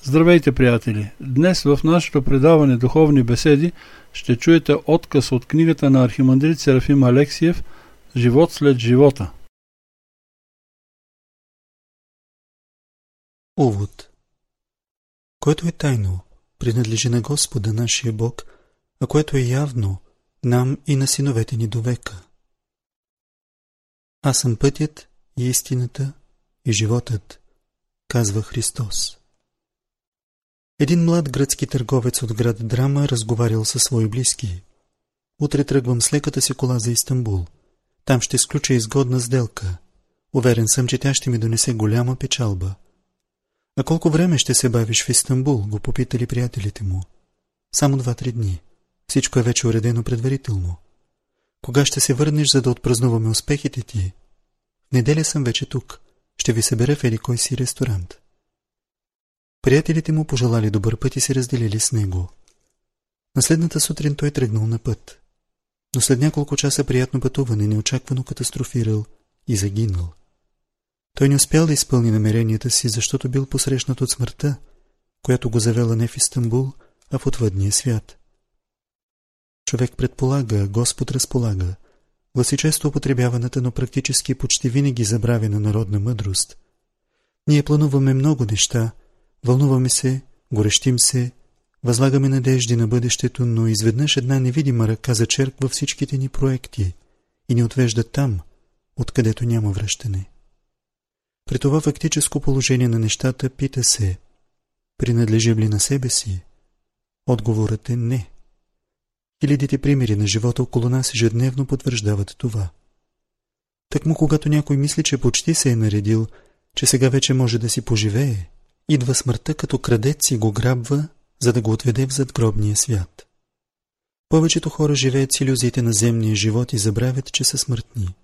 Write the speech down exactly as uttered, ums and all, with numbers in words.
Здравейте, приятели! Днес в нашето предаване Духовни беседи ще чуете откъс от книгата на архимандрит Серафим Алексиев «Живот след живота». Увод. Което е тайно, принадлежи на Господа нашия Бог, а което е явно, нам и на синовете ни до века. Аз съм пътят и истината и животът, казва Христос. Един млад гръцки търговец от град Драма разговарял със свои близки. Утре тръгвам с леката си кола за Истанбул. Там ще сключа изгодна сделка. Уверен съм, че тя ще ми донесе голяма печалба. А колко време ще се бавиш в Истанбул, го попитали приятелите му. Само два-три дни. Всичко е вече уредено предварително. Кога ще се върнеш, за да отпразнуваме успехите ти? В неделя съм вече тук. Ще ви събера в еди кой си ресторант. Приятелите му пожелали добър път и се разделили с него. На следната сутрин той тръгнал на път. Но след няколко часа приятно пътуване неочаквано катастрофирал и загинал. Той не успял да изпълни намеренията си, защото бил посрещнат от смъртта, която го завела не в Истанбул, а в отвъдния свят. Човек предполага, Господ разполага, гласи често употребяваната, но практически почти винаги забравена народна мъдрост. Ние плануваме много неща, вълнуваме се, горещим се, възлагаме надежди на бъдещето, но изведнъж една невидима ръка зачерква всичките ни проекти и ни отвежда там, откъдето няма връщане. При това фактическо положение на нещата пита се: принадлежи ли на себе си? Отговорът е не. Хилядите примери на живота около нас ежедневно потвърждават това. Тъкмо когато някой мисли, че почти се е наредил, че сега вече може да си поживее, идва смъртта като крадец и го грабва, за да го отведе в задгробния свят. Повечето хора живеят с илюзиите на земния живот и забравят, че са смъртни.